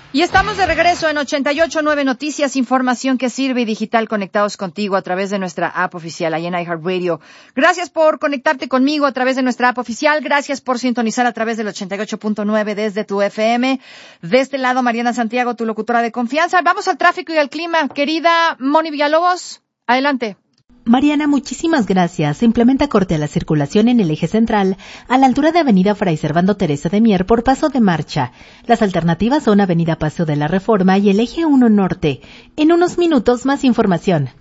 Y estamos de regreso en 88.9 Noticias, información que sirve y digital, conectados contigo a través de nuestra app oficial ahí en iHeartRadio. Gracias por conectarte conmigo a través de nuestra app oficial. Gracias por sintonizar a través del 88.9 desde tu FM. De este lado, Mariana Santiago, tu locutora de confianza. Vamos al tráfico y al clima. Querida Moni Villalobos, adelante. Mariana, muchísimas gracias. Se implementa corte a la circulación en el eje central, a la altura de Avenida Fray Servando Teresa de Mier por Paso de Marcha. Las alternativas son Avenida Paseo de la Reforma y el eje 1 Norte. En unos minutos, más información.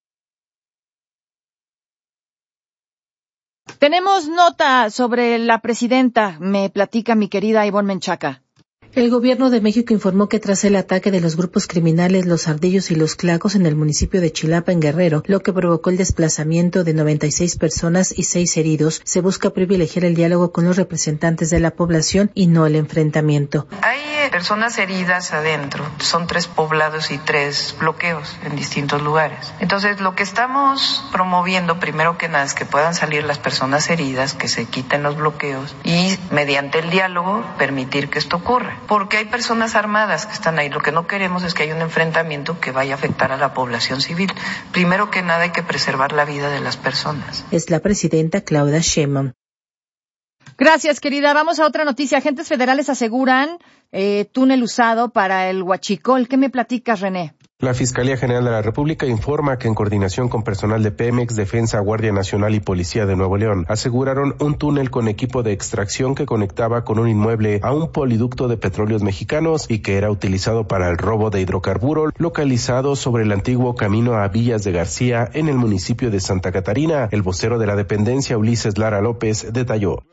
Tenemos nota sobre la presidenta, me platica mi querida Ivonne Menchaca. El gobierno de México informó que tras el ataque de los grupos criminales Los Ardillos y Los Clacos en el municipio de Chilapa, en Guerrero, lo que provocó el desplazamiento de 96 personas y 6 heridos, se busca privilegiar el diálogo con los representantes de la población y no el enfrentamiento. Hay personas heridas adentro, son 3 poblados y 3 bloqueos en distintos lugares. Entonces, lo que estamos promoviendo, primero que nada, es que puedan salir las personas heridas, que se quiten los bloqueos y mediante el diálogo permitir que esto ocurra. Porque hay personas armadas que están ahí. Lo que no queremos es que haya un enfrentamiento que vaya a afectar a la población civil. Primero que nada hay que preservar la vida de las personas. Es la presidenta Claudia Sheinbaum. Gracias, querida. Vamos a otra noticia. Agentes federales aseguran túnel usado para el Huachicol. ¿Qué me platicas, René? La Fiscalía General de la República informa que en coordinación con personal de Pemex, Defensa, Guardia Nacional y Policía de Nuevo León, aseguraron un túnel con equipo de extracción que conectaba con un inmueble a un poliducto de petróleos mexicanos y que era utilizado para el robo de hidrocarburo, localizado sobre el antiguo camino a Villas de García en el municipio de Santa Catarina. El vocero de la dependencia, Ulises Lara López, detalló.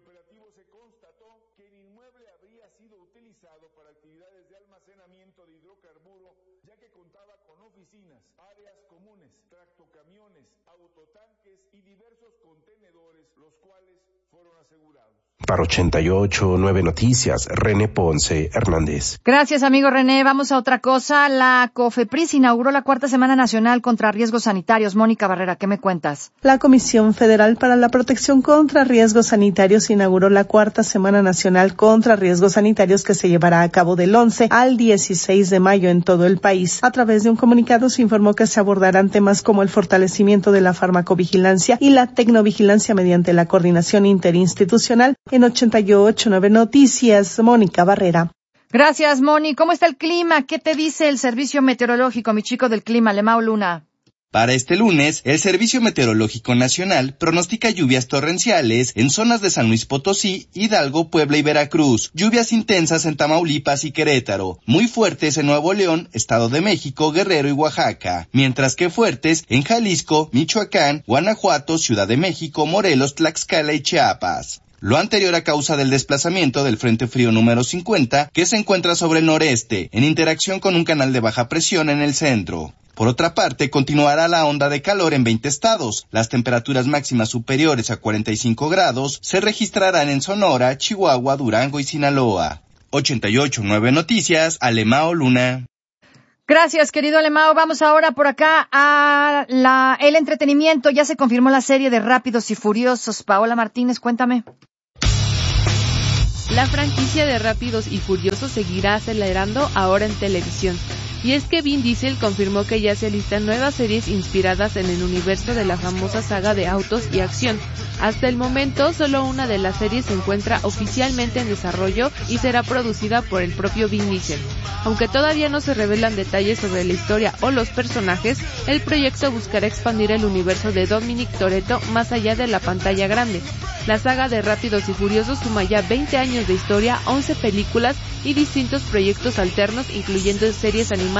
Para 88.9 Noticias, René Ponce Hernández. Gracias, amigo René. Vamos a otra cosa. La COFEPRIS inauguró la 4ª Semana Nacional contra Riesgos Sanitarios. Mónica Barrera, ¿qué me cuentas? La Comisión Federal para la Protección contra Riesgos Sanitarios inauguró la 4ª Semana Nacional contra Riesgos Sanitarios que se llevará a cabo del 11 al 16 de mayo en todo el país. A través de un comunicado se informó que se abordarán temas como el fortalecimiento de la farmacovigilancia y la tecnovigilancia mediante la coordinación interinstitucional. En 88.9 Noticias, Mónica Barrera. Gracias, Moni. ¿Cómo está el clima? ¿Qué te dice el Servicio Meteorológico, mi chico del clima, Lemao Luna? Para este lunes, el Servicio Meteorológico Nacional pronostica lluvias torrenciales en zonas de San Luis Potosí, Hidalgo, Puebla y Veracruz, lluvias intensas en Tamaulipas y Querétaro, muy fuertes en Nuevo León, Estado de México, Guerrero y Oaxaca, mientras que fuertes en Jalisco, Michoacán, Guanajuato, Ciudad de México, Morelos, Tlaxcala y Chiapas. Lo anterior a causa del desplazamiento del Frente Frío número 50, que se encuentra sobre el noreste, en interacción con un canal de baja presión en el centro. Por otra parte, continuará la onda de calor en 20 estados. Las temperaturas máximas superiores a 45 grados se registrarán en Sonora, Chihuahua, Durango y Sinaloa. 88.9 Noticias, Alemao Luna. Gracias, querido Alemao. Vamos ahora por acá a el entretenimiento. Ya se confirmó la serie de Rápidos y Furiosos. Paola Martínez, cuéntame. La franquicia de Rápidos y Furiosos seguirá acelerando ahora en televisión. Y es que Vin Diesel confirmó que ya se alistan nuevas series inspiradas en el universo de la famosa saga de autos y acción. Hasta el momento, solo una de las series se encuentra oficialmente en desarrollo y será producida por el propio Vin Diesel. Aunque todavía no se revelan detalles sobre la historia o los personajes, el proyecto buscará expandir el universo de Dominic Toretto más allá de la pantalla grande. La saga de Rápidos y Furiosos suma ya 20 años de historia, 11 películas y distintos proyectos alternos, incluyendo series animadas